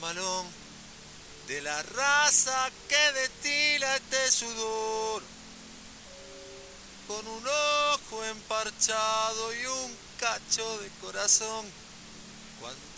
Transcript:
malón, de la raza que destila este sudor, con un ojo emparchado y un cacho de corazón. Cuando